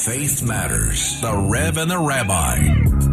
Faith Matters, the Rev and the Rabbi.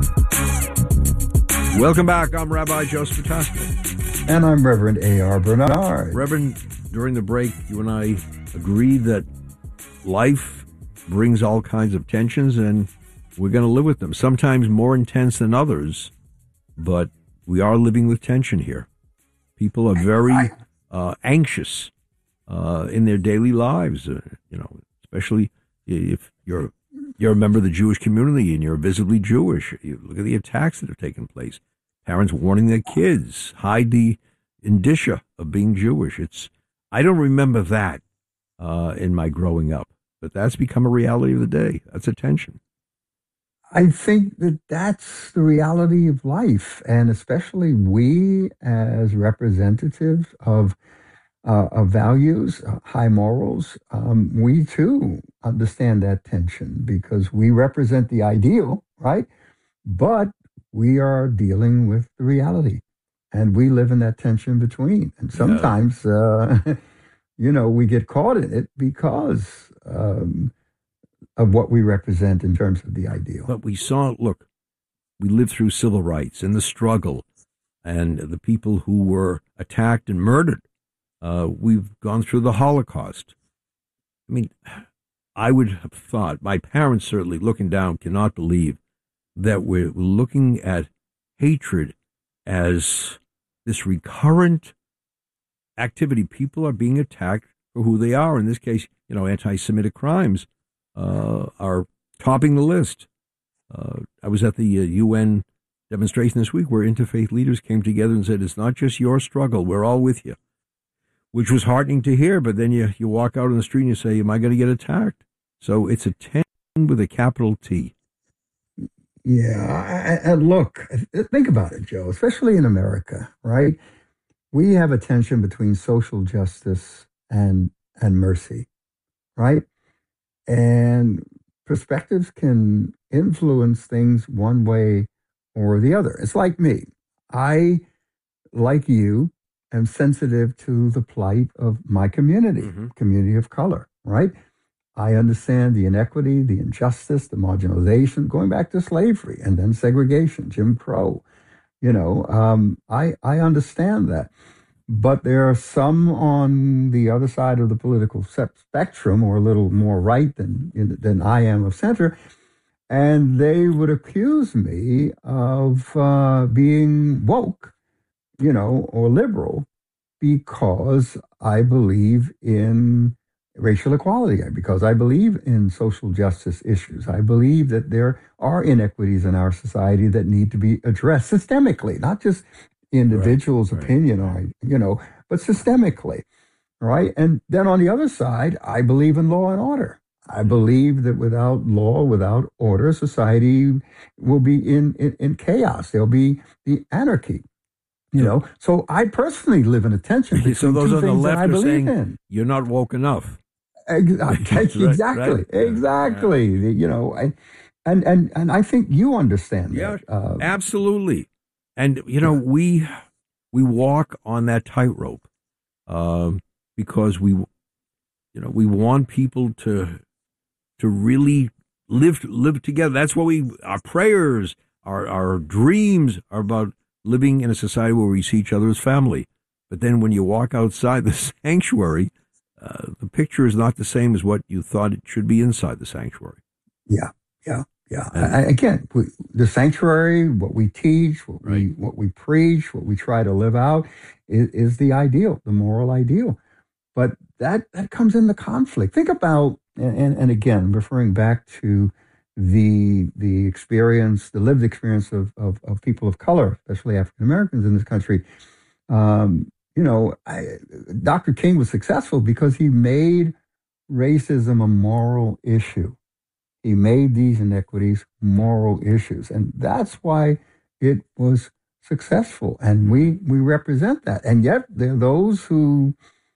Welcome back. I'm Rabbi Joseph Tasman. And I'm Reverend A.R. Bernard. Reverend, during the break, you and I agreed that life brings all kinds of tensions, and we're going to live with them. Sometimes more intense than others, but we are living with tension here. People are very anxious in their daily lives, especially if you're a member of the Jewish community and you're visibly Jewish. You look at the attacks that have taken place. Parents warning their kids, hide the indicia of being Jewish. I don't remember that in my growing up, but that's become a reality of the day. That's a tension. I think that that's the reality of life, and especially we as representatives of values, high morals, we too understand that tension because we represent the ideal, right? But we are dealing with the reality, and we live in that tension between. And sometimes, we get caught in it because of what we represent in terms of the ideal. But we lived through civil rights and the struggle and the people who were attacked and murdered. We've gone through the Holocaust. I mean, I would have thought, my parents certainly looking down cannot believe that we're looking at hatred as this recurrent activity. People are being attacked for who they are. In this case, anti-Semitic crimes are topping the list. I was at the UN demonstration this week where interfaith leaders came together and said, it's not just your struggle, we're all with you, which was heartening to hear. But then you walk out on the street and you say, am I going to get attacked? So it's a tension with a capital T. Yeah, and look, think about it, Joe, especially in America, right? We have a tension between social justice and mercy, right? And perspectives can influence things one way or the other. It's like me. I, like you, am sensitive to the plight of my community, community of color, right? I understand the inequity, the injustice, the marginalization, going back to slavery and then segregation, Jim Crow. I understand that. But there are some on the other side of the political spectrum, or a little more right than I am of center, and they would accuse me of being woke, or liberal, because I believe in racial equality, because I believe in social justice issues. I believe that there are inequities in our society that need to be addressed systemically, not just individual's opinion, but systemically, right? And then on the other side, I believe in law and order. I believe that without law, without order, society will be in chaos. There'll be the anarchy. So I personally live in a tension between so those two on the things that left I are believe saying in. You're not woke enough. Exactly. Right. And I think you understand that. Absolutely. And we walk on that tightrope because we want people to really live together. That's what our prayers, our dreams are about, living in a society where we see each other as family. But then when you walk outside the sanctuary, the picture is not the same as what you thought it should be inside the sanctuary. Yeah. Again, the sanctuary, what we teach, what we preach, what we try to live out is the ideal, the moral ideal. But that comes into conflict. Think about, and again, referring back to the experience, the lived experience of people of color, especially African Americans in this country. Dr. King was successful because he made racism a moral issue. He made these inequities moral issues, and that's why it was successful. And we represent that. And yet there are those who,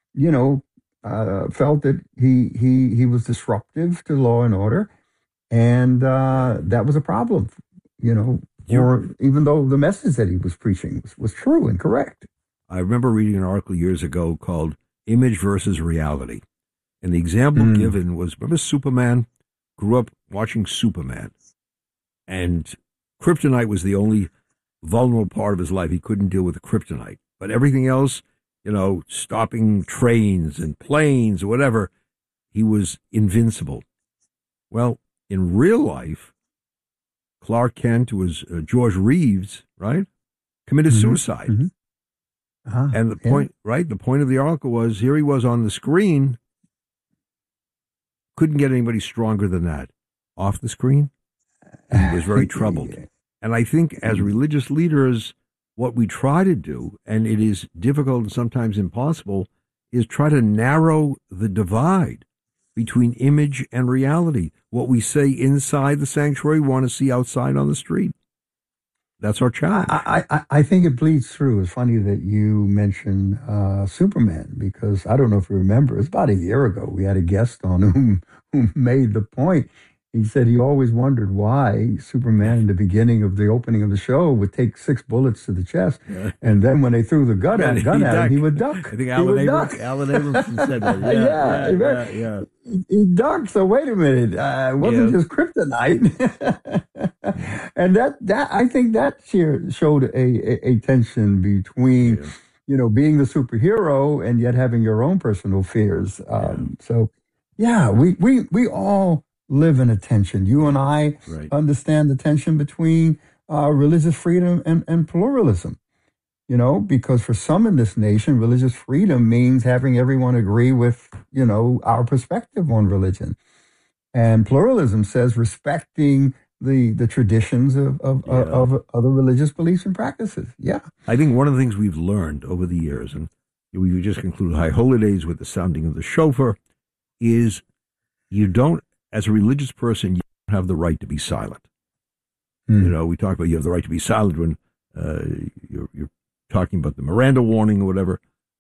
felt that he was disruptive to law and order, and that was a problem. Or even though the message that he was preaching was true and correct. I remember reading an article years ago called "Image versus Reality," and the example given was, remember Superman grew up watching Superman, and kryptonite was the only vulnerable part of his life. He couldn't deal with the kryptonite, but everything else, stopping trains and planes or whatever, he was invincible. Well, in real life, Clark Kent was George Reeves, right? Committed suicide. And the point, right? The point of the article was here he was on the screen, couldn't get anybody stronger than that. Off the screen, he was very troubled. And I think as religious leaders, what we try to do, and it is difficult and sometimes impossible, is try to narrow the divide between image and reality. What we say inside the sanctuary, we want to see outside on the street. That's our challenge. I think it bleeds through. It's funny that you mentioned Superman, because I don't know if you remember, it's about a year ago, we had a guest on who made the point. He said he always wondered why Superman in the beginning of the opening of the show would take 6 bullets to the chest, and then when they threw the gun at him, he would duck. I think Alan Abramson said that. Yeah. He ducked. So wait a minute, it wasn't just kryptonite, and that I think that showed a tension between being the superhero and yet having your own personal fears. So we all live in a tension. You and I understand the tension between religious freedom and pluralism, because for some in this nation, religious freedom means having everyone agree with, our perspective on religion. And pluralism says respecting the traditions of other religious beliefs and practices. Yeah. I think one of the things we've learned over the years, and we just concluded High Holy Days with the sounding of the shofar, is you don't, as a religious person, you don't have the right to be silent. We talk about you have the right to be silent when you're talking about the Miranda warning or whatever,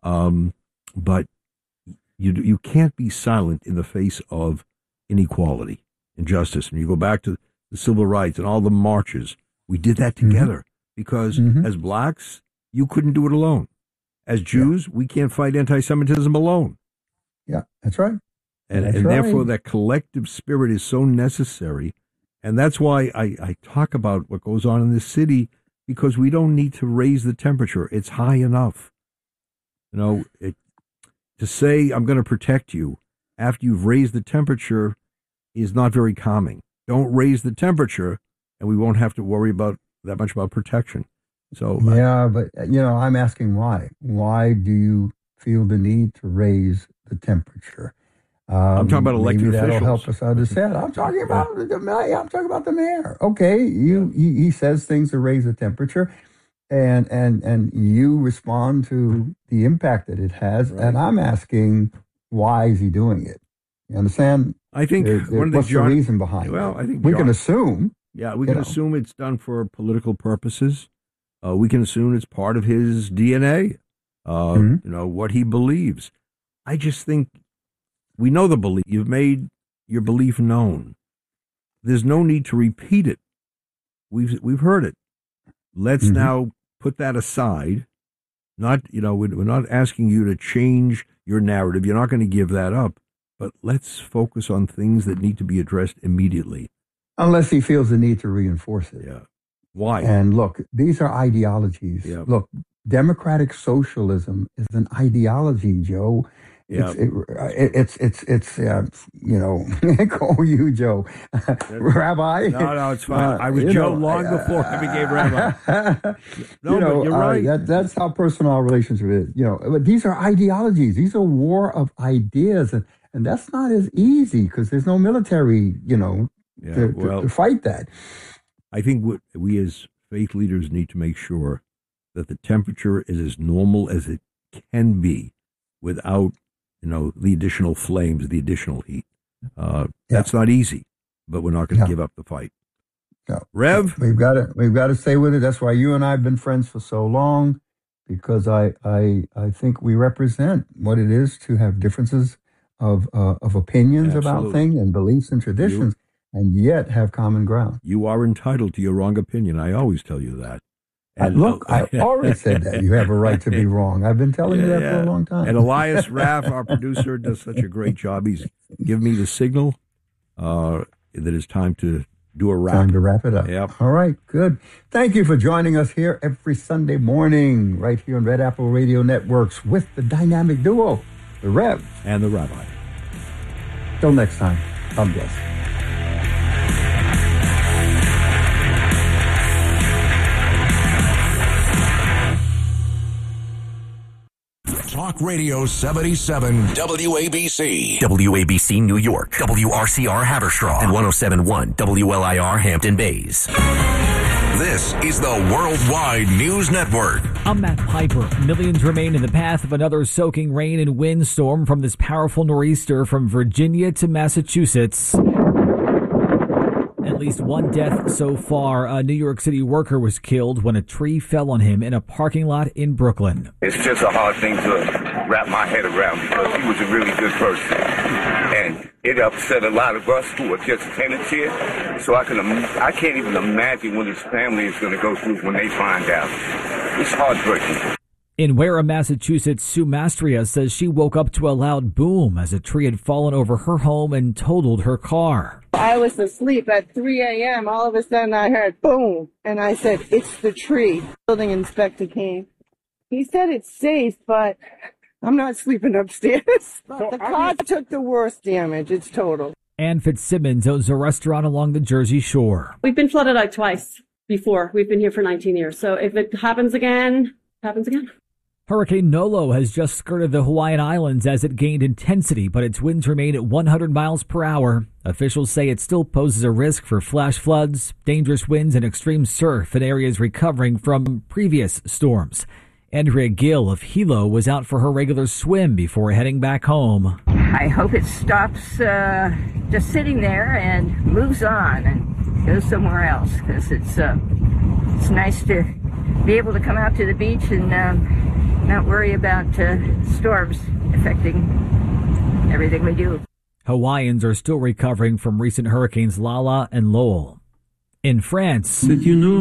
but you can't be silent in the face of inequality, injustice. And you go back to the civil rights and all the marches. We did that together because as blacks, you couldn't do it alone. As Jews, we can't fight anti-Semitism alone. Yeah, that's right. And therefore, that collective spirit is so necessary. And that's why I talk about what goes on in this city, because we don't need to raise the temperature. It's high enough. To say, I'm going to protect you after you've raised the temperature is not very calming. Don't raise the temperature, and we won't have to worry that much about protection. So but I'm asking why. Why do you feel the need to raise the temperature? I'm talking about elected officials. That'll help us understand. I'm talking about the mayor. Okay, he says things to raise the temperature, and you respond to the impact that it has. Right. And I'm asking, why is he doing it? You understand? I think what's the reason behind it? Well, I think we can assume. Yeah, we can assume it's done for political purposes. We can assume it's part of his DNA. What he believes. I just think. We know the belief. You've made your belief known. There's no need to repeat it. We've heard it. Let's now put that aside. We're not asking you to change your narrative. You're not going to give that up. But let's focus on things that need to be addressed immediately. Unless he feels the need to reinforce it. Yeah. Why? And look, these are ideologies. Yeah. Look, democratic socialism is an ideology, Joe. Yeah. It's call you Joe. Rabbi. No, it's fine. I was Joe long before I became Rabbi. But you're right. That's how personal our relationship is. But these are ideologies. These are war of ideas. And that's not as easy because there's no military, to fight that. I think what we as faith leaders need to make sure that the temperature is as normal as it can be without the additional flames, the additional heat. That's not easy, but we're not going to give up the fight. No. Rev? We've got to stay with it. That's why you and I have been friends for so long, because I think we represent what it is to have differences of opinions about things and beliefs and traditions, and yet have common ground. You are entitled to your wrong opinion. I always tell you that. And look, I already said that. You have a right to be wrong. I've been telling you that for a long time. And Elias Raff, our producer, does such a great job. He's given me the signal. that it's time to do a wrap. Time to wrap it up. Yep. All right, good. Thank you for joining us here every Sunday morning, right here on Red Apple Radio Networks with the dynamic duo, the Rev and the Rabbi. Till next time, God bless. Talk Radio 77 WABC. WABC New York, WRCR Haverstraw, and 107.1 WLIR Hampton Bays. This is the Worldwide News Network. I'm Matt Piper. Millions remain in the path of another soaking rain and windstorm from this powerful nor'easter from Virginia to Massachusetts. At least one death so far. A New York City worker was killed when a tree fell on him in a parking lot in Brooklyn. It's just a hard thing to wrap my head around because he was a really good person. And it upset a lot of us who are just tenants here. So I can't even imagine what his family is going to go through when they find out. It's heartbreaking. In Wareham, Massachusetts, Sue Mastria says she woke up to a loud boom as a tree had fallen over her home and totaled her car. I was asleep at 3 a.m. All of a sudden I heard boom, and I said, it's the tree. Building inspector came. He said it's safe, but I'm not sleeping upstairs. The car took the worst damage. It's total. Ann Fitzsimmons owns a restaurant along the Jersey Shore. We've been flooded out twice before. We've been here for 19 years. So if it happens again, it happens again. Hurricane Nolo has just skirted the Hawaiian Islands as it gained intensity, but its winds remain at 100 miles per hour. Officials say it still poses a risk for flash floods, dangerous winds, and extreme surf in areas recovering from previous storms. Andrea Gill of Hilo was out for her regular swim before heading back home. I hope it stops just sitting there and moves on and goes somewhere else, because it's nice to be able to come out to the beach and not worry about storms affecting everything we do. Hawaiians are still recovering from recent hurricanes Lala and Lowell. In France, Pope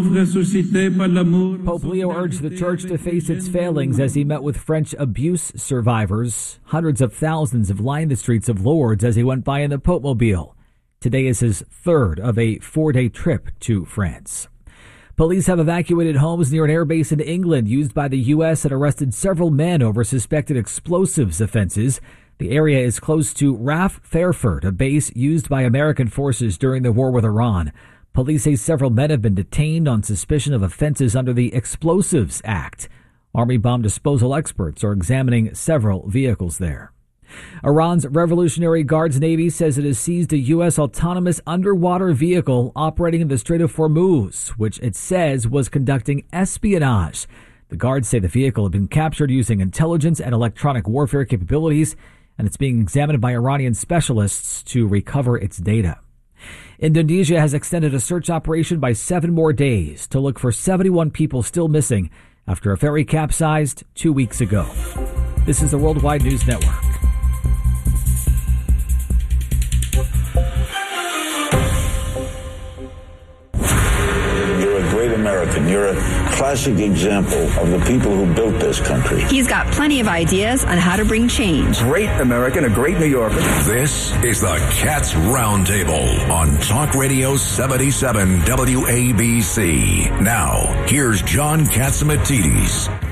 Leo urged the church to face its failings as he met with French abuse survivors. Hundreds of thousands have lined the streets of Lourdes as he went by in the Pope-mobile. Today is his third of a 4-day trip to France. Police have evacuated homes near an airbase in England used by the U.S. and arrested several men over suspected explosives offenses. The area is close to RAF Fairford, a base used by American forces during the war with Iran. Police say several men have been detained on suspicion of offenses under the Explosives Act. Army bomb disposal experts are examining several vehicles there. Iran's Revolutionary Guards Navy says it has seized a U.S. autonomous underwater vehicle operating in the Strait of Hormuz, which it says was conducting espionage. The guards say the vehicle had been captured using intelligence and electronic warfare capabilities, and it's being examined by Iranian specialists to recover its data. Indonesia has extended a search operation by 7 more days to look for 71 people still missing after a ferry capsized 2 weeks ago. This is the Worldwide News Network. American. You're a classic example of the people who built this country. He's got plenty of ideas on how to bring change. Great American, a great New Yorker. This is the Cats Roundtable on Talk Radio 77 WABC. Now, here's John Catsimatidis.